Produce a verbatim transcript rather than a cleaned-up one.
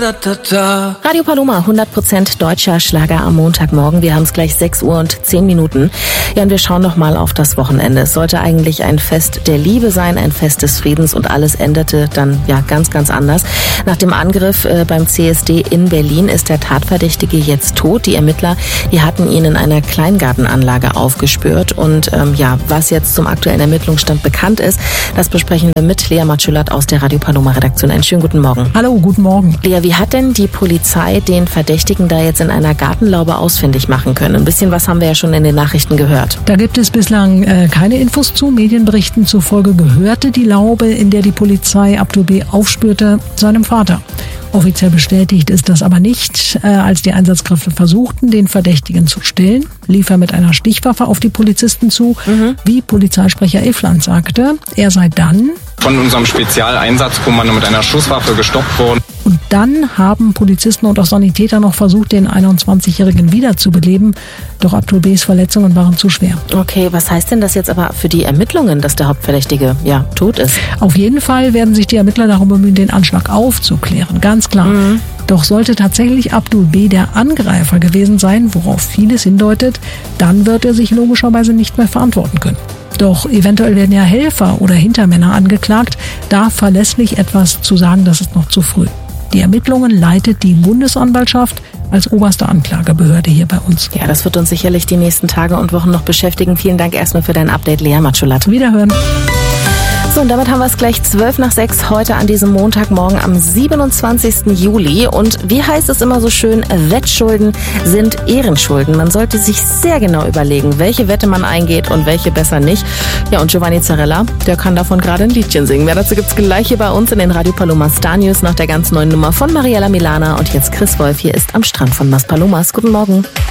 Radio Paloma, hundert Prozent deutscher Schlager am Montagmorgen. Wir haben es gleich sechs Uhr und zehn Minuten. Ja, und wir schauen noch mal auf das Wochenende. Es sollte eigentlich ein Fest der Liebe sein, ein Fest des Friedens, und alles endete dann ja ganz, ganz anders. Nach dem Angriff äh, beim C S D in Berlin ist der Tatverdächtige jetzt tot. Die Ermittler, die hatten ihn in einer Kleingartenanlage aufgespürt. Und ähm, ja, was jetzt zum aktuellen Ermittlungsstand bekannt ist, das besprechen wir mit Lea Matschulat aus der Radio Paloma Redaktion. Einen schönen guten Morgen. Hallo, guten Morgen. Lea, wie hat denn die Polizei den Verdächtigen da jetzt in einer Gartenlaube ausfindig machen können? Ein bisschen was haben wir ja schon in den Nachrichten gehört. Da gibt es bislang äh, keine Infos zu. Medienberichten zufolge gehörte die Laube, in der die Polizei Abdul B. aufspürte, seinem Vater. Offiziell bestätigt ist das aber nicht. Äh, als die Einsatzkräfte versuchten, den Verdächtigen zu stellen, lief er mit einer Stichwaffe auf die Polizisten zu. Mhm. Wie Polizeisprecher Ifland sagte, er sei dann von unserem Spezialeinsatzkommando mit einer Schusswaffe gestoppt worden. Und dann haben Polizisten und auch Sanitäter noch versucht, den einundzwanzigjährigen wiederzubeleben. Doch Abdul B.s Verletzungen waren zu schwer. Okay, was heißt denn das jetzt aber für die Ermittlungen, dass der Hauptverdächtige ja tot ist? Auf jeden Fall werden sich die Ermittler darum bemühen, den Anschlag aufzuklären. Ganz klar. Mhm. Doch sollte tatsächlich Abdul B. der Angreifer gewesen sein, worauf vieles hindeutet, dann wird er sich logischerweise nicht mehr verantworten können. Doch eventuell werden ja Helfer oder Hintermänner angeklagt. Da verlässlich etwas zu sagen, das ist noch zu früh. Die Ermittlungen leitet die Bundesanwaltschaft als oberste Anklagebehörde hier bei uns. Ja, das wird uns sicherlich die nächsten Tage und Wochen noch beschäftigen. Vielen Dank erstmal für dein Update, Lea Matschulat. Wiederhören. So, und damit haben wir es gleich zwölf nach sechs heute an diesem Montagmorgen am siebenundzwanzigsten Juli. Und wie heißt es immer so schön, Wettschulden sind Ehrenschulden. Man sollte sich sehr genau überlegen, welche Wette man eingeht und welche besser nicht. Ja, und Giovanni Zarella, der kann davon gerade ein Liedchen singen. Mehr dazu gibt's gleich hier bei uns in den Radio Paloma Star News nach der ganz neuen Nummer von Mariella Milana. Und jetzt Chris Wolf, hier ist am Strand von Maspalomas. Guten Morgen.